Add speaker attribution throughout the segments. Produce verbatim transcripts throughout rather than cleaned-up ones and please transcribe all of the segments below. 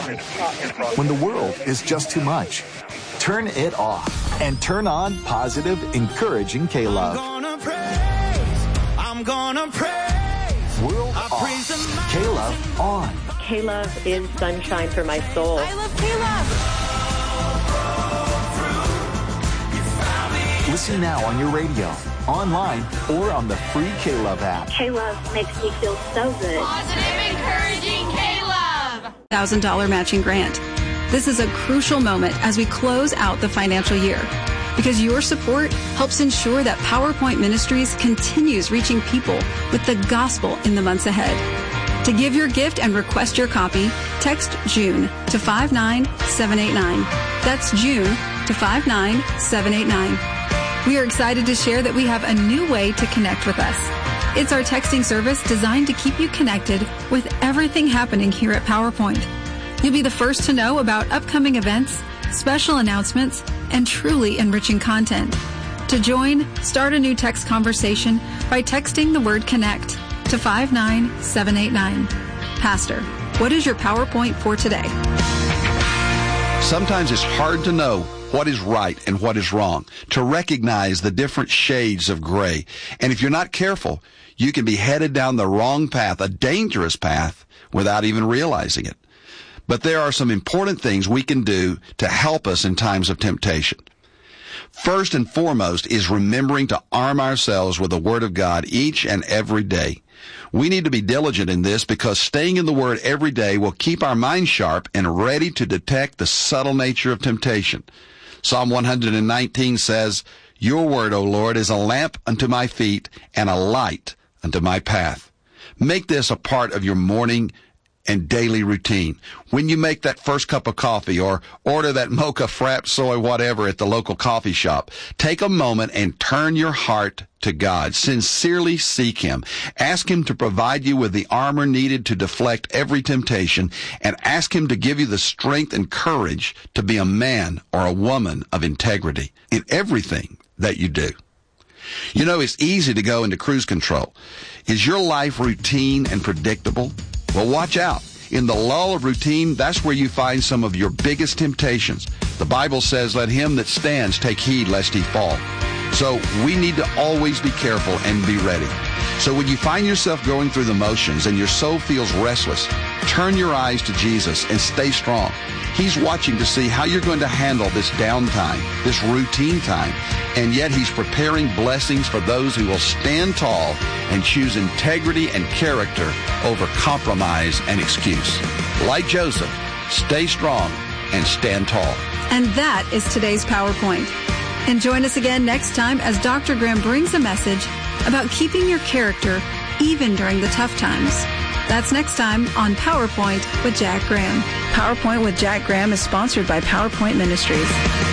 Speaker 1: When the world is just too much, turn it off and turn on positive, encouraging K-Love.
Speaker 2: I'm gonna praise, I'm gonna praise.
Speaker 1: World I off, K-Love on.
Speaker 3: K-Love is sunshine for my soul.
Speaker 4: I love K-Love.
Speaker 1: Listen now on your radio, online, or on the free K-Love app.
Speaker 3: K-Love makes me feel so good.
Speaker 4: Positive, encouraging K-Love.
Speaker 5: one thousand dollars matching grant. This is a crucial moment as we close out the financial year, because your support helps ensure that PowerPoint Ministries continues reaching people with the gospel in the months ahead. To give your gift and request your copy, text June to five nine seven eight nine. That's June to five nine seven eight nine. We are excited to share that we have a new way to connect with us. It's our texting service designed to keep you connected with everything happening here at PowerPoint. You'll be the first to know about upcoming events, special announcements, and truly enriching content. To join, start a new text conversation by texting the word CONNECT to five nine seven eight nine. Pastor, what is your PowerPoint for today?
Speaker 6: Sometimes it's hard to know what is right and what is wrong, to recognize the different shades of gray. And if you're not careful, you can be headed down the wrong path, a dangerous path, without even realizing it. But there are some important things we can do to help us in times of temptation. First and foremost is remembering to arm ourselves with the Word of God each and every day. We need to be diligent in this because staying in the Word every day will keep our minds sharp and ready to detect the subtle nature of temptation. Psalm one nineteen says, "Your word, O Lord, is a lamp unto my feet and a light unto my path." Make this a part of your morning and daily routine. When you make that first cup of coffee or order that mocha, frap, soy, whatever at the local coffee shop, take a moment and turn your heart to God. Sincerely seek Him. Ask Him to provide you with the armor needed to deflect every temptation, and ask Him to give you the strength and courage to be a man or a woman of integrity in everything that you do. You know, it's easy to go into cruise control. Is your life routine and predictable? Well, watch out. In the lull of routine, that's where you find some of your biggest temptations. The Bible says, "Let him that stands take heed lest he fall." So we need to always be careful and be ready. So when you find yourself going through the motions and your soul feels restless, turn your eyes to Jesus and stay strong. He's watching to see how you're going to handle this downtime, this routine time, and yet He's preparing blessings for those who will stand tall and choose integrity and character over compromise and excuse. Like Joseph, stay strong and stand tall.
Speaker 5: And that is today's PowerPoint. And join us again next time as Doctor Graham brings a message about keeping your character even during the tough times. That's next time on PowerPoint with Jack Graham. PowerPoint with Jack Graham is sponsored by PowerPoint Ministries.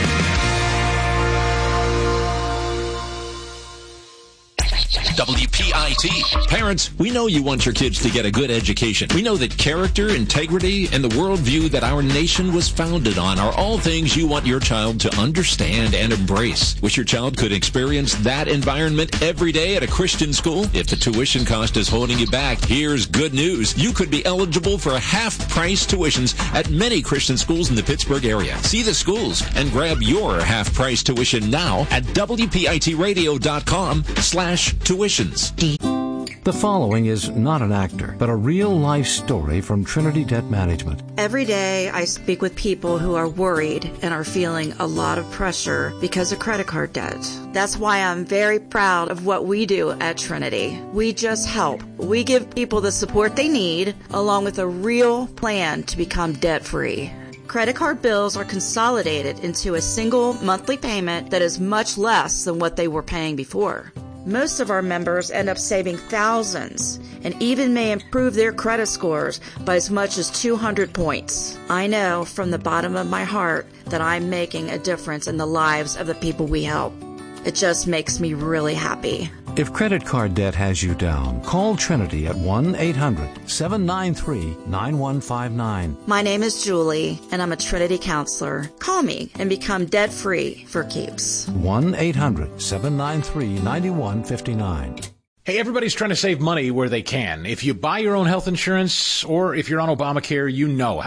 Speaker 7: W P I T. Parents, we know you want your kids to get a good education. We know that character, integrity, and the worldview that our nation was founded on are all things you want your child to understand and embrace. Wish your child could experience that environment every day at a Christian school? If the tuition cost is holding you back, here's good news. You could be eligible for half-price tuitions at many Christian schools in the Pittsburgh area. See the schools and grab your half-price tuition now at W P I T radio dot com slash tuitions.
Speaker 8: The following is not an actor, but a real-life story from Trinity Debt Management.
Speaker 9: Every day I speak with people who are worried and are feeling a lot of pressure because of credit card debt. That's why I'm very proud of what we do at Trinity. We just help. We give people the support they need, along with a real plan to become debt-free. Credit card bills are consolidated into a single monthly payment that is much less than what they were paying before. Most of our members end up saving thousands and even may improve their credit scores by as much as two hundred points. I know from the bottom of my heart that I'm making a difference in the lives of the people we help. It just makes me really happy.
Speaker 8: If credit card debt has you down, call Trinity at one eight hundred seven nine three nine one five nine.
Speaker 9: My name is Julie, and I'm a Trinity counselor. Call me and become debt-free for keeps.
Speaker 8: one eight hundred seven nine three nine one five nine.
Speaker 10: Hey, everybody's trying to save money where they can. If you buy your own health insurance or if you're on Obamacare, you know